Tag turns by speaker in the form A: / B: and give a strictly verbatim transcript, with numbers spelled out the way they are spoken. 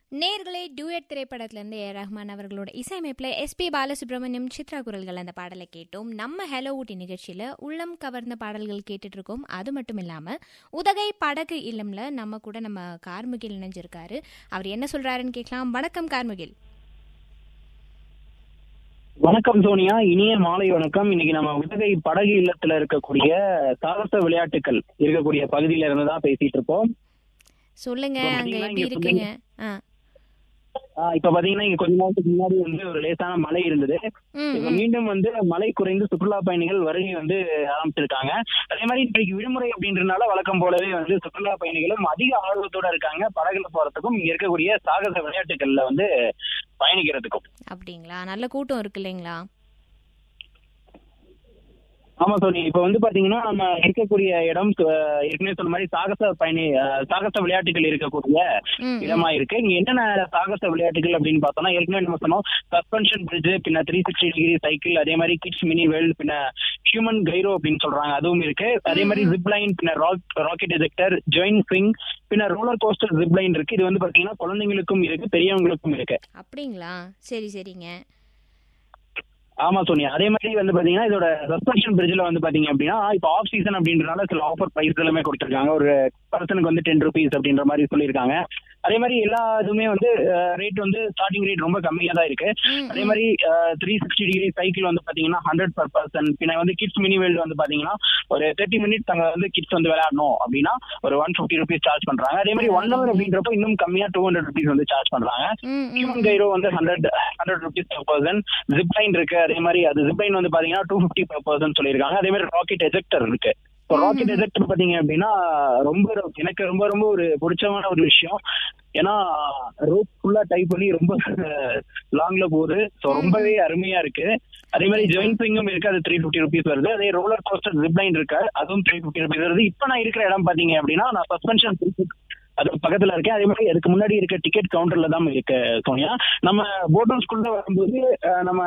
A: நேர்களே, டூயட் திரைப்படத்திலிருந்து ஏ ரஹ்மான் அவர்களோட இசையமைப்பில் எஸ்பி பாலசுப்ரமணியம், சித்ரா குரல்கள் அந்த பாடலை கேட்டோம். நம்ம ஹலோ ஊட்டி நிகழ்ச்சியில் உள்ளம் கவர்ந்த பாடல்கள் கேட்டுட்டு இருக்கோம். அது மட்டும் இல்லாமல் உதகை படகு இல்லம்ல நம்ம கூட நம்ம கார்முகில் இணைஞ்சிருக்காரு. அவர் என்ன சொல்றாருன்னு கேட்கலாம். வணக்கம் கார்முகில்.
B: வணக்கம் சோனியா, இனிய மாலை வணக்கம். இன்னைக்கு நம்ம உதகை படகு இல்லத்துல இருக்கக்கூடிய சாகச விளையாட்டுகள் இருக்கக்கூடிய பகுதியில இருந்து தான் பேசிட்டு இருக்கோம்.
A: சொல்லுங்க, அங்க எப்படி இருக்குங்க?
B: இப்ப பாத்தீங்கன்னா இங்க கொஞ்ச நேரத்துக்கு முன்னாடி வந்து ஒரு லேசான மழை இருந்தது. இப்ப மீண்டும் வந்து மழை குறைந்து சுற்றுலா பயணிகள் வருகை வந்து ஆரம்பிச்சிருக்காங்க. அதே மாதிரி இன்றைக்கு விடுமுறை அப்படின்றதுனால வழக்கம் போலவே வந்து சுற்றுலா பயணிகளும் அதிக ஆர்வத்தோட இருக்காங்க. படகுல போறதுக்கும் இங்க இருக்கக்கூடிய சாகச விளையாட்டுகள்ல வந்து பயணிக்கிறதுக்கும்.
A: அப்படிங்களா? நல்ல கூட்டம் இருக்கு இல்லைங்களா?
B: ஆமா சோனி, இப்ப வந்து பாத்தீங்கன்னா நம்ம இருக்கக்கூடிய இடம் ஏற்கனவே சொன்ன மாதிரி சாகச பயணி சாகச விளையாட்டுகள் இருக்கக்கூடிய இடமா இருக்கு. இங்க என்னென்ன சாகச விளையாட்டுகள் அப்படின்னு பார்த்தோம்னா, ஏற்கனவே நம்ம சொன்னோம் சஸ்பென்ஷன் பிரிட்ஜ், பின்ன த்ரீ சிக்ஸ்டி டிகிரி சைக்கிள், அதே மாதிரி கிட்ஸ் மினி வேர்ல்ட், பின்ன ஹியூமன் கைரோ அப்படின்னு சொல்றாங்க, அதுவும் இருக்கு. அதே மாதிரி ஜிப் லைன், பின்ன ராக்கெட் எஜெக்டர், ஜாயின் ஸ்விங், பின்ன ரோலர் கோஸ்டர் ஜிப் லைன் இருக்கு. இது வந்து பாத்தீங்கன்னா குழந்தைங்களுக்கும் இருக்கு, பெரியவங்களுக்கும் இருக்கு.
A: அப்படிங்களா? சரி சரிங்க.
B: ஆமா சோனியா, அதே மாதிரி வந்து பாத்தீங்கன்னா இதோட சஸ்பென்ஷன் பிரிட்ஜ்ல வந்து பாத்தீங்க அப்படின்னா இப்ப ஆஃப் சீசன் அப்படின்றனால சில ஆஃபர் பிரைஸ் எல்லாமே கொடுத்துருக்காங்க. ஒரு பர்சனுக்கு வந்து டென் ருபீஸ் அப்படின்ற மாதிரி சொல்லியிருக்காங்க. அதே மாதிரி எல்லா இதுவுமே வந்து ரேட் வந்து ஸ்டார்டிங் ரேட் ரொம்ப கம்மியா தான் இருக்கு. அதே மாதிரி த்ரீ சிக்ஸ்டி டிகிரி சைக்கிள் வந்து பாத்தீங்கன்னா ஹண்ட்ரட் பர் பர்சன். பின்ன வந்து கிட்ஸ் மினி வேர்ல்டு வந்து பாத்தீங்கன்னா ஒரு தேர்ட்டி மினிட்ஸ் அங்க வந்து கிட்ஸ் வந்து விளையாடணும் அப்படின்னா ஒரு ஒன் பிப்டி ருபீஸ் சார்ஜ் பண்றாங்க. அதே மாதிரி ஒன் ஹவர் அப்படின்றப்போ இன்னும் கம்மியா டூ ஹண்ட்ரட் ருபீஸ் வந்து சார்ஜ் பண்றாங்க. ஹியூமன் கைரோ வந்து hundred hundred rupees per person. Zip line இருக்கு. அதே மாதிரி அது ஜிப் லைன் வந்து பாத்தீங்கன்னா டூ பிப்டி பர் பர்சன் சொல்லியிருக்காங்க. அதே மாதிரி ராக்கெட் எஜெக்டர் இருக்கு. ராக்கெட் எஜெக்டர் பாத்தீங்க அப்படின்னா ரொம்ப எனக்கு ரொம்ப ரொம்ப ஒரு பிடிச்சமான ஒரு விஷயம். ஏன்னா ரோப் ஃபுல்லா டைப் பண்ணி ரொம்ப லாங்ல போகுது. ஸோ ரொம்பவே அருமையா இருக்கு. அதே மாதிரி ஜாயின் ஸ்விங்கும் இருக்கு, அது த்ரீ பிப்டி ருபீஸ் வருது. அதே ரோலர் கோஸ்டர் ஜிப் லைன் இருக்கு, அதுவும் த்ரீ பிப்டி ருபீஸ் வருது. இப்ப நான் இருக்கிற இடம் பாத்தீங்க அப்படின்னா நான் சஸ்பென்ஷன் அது பக்கத்துல இருக்கேன். அதே மாதிரி அதுக்கு முன்னாடி இருக்க டிக்கெட் கவுண்டர்ல தான் இருக்கு சோனியா. நம்ம போட் ஹவுஸ்குள்ள வரும்போது நம்ம